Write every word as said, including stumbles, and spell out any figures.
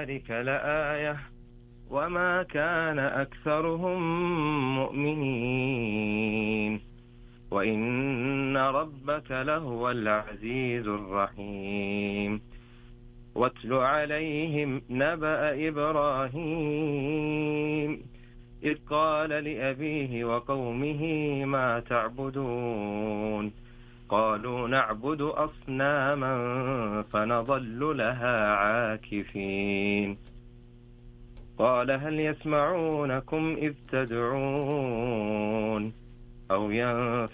ذلك لآية وما كان أكثرهم مؤمنين وإن ربك لهو العزيز الرحيم. واتل عليهم نبأ إبراهيم إذ قال لأبيه وقومه ما تعبدون قالوا نعبد أصناما فنظل لها عاكفين قال هل يسمعونكم إذ تدعون أو ينفعون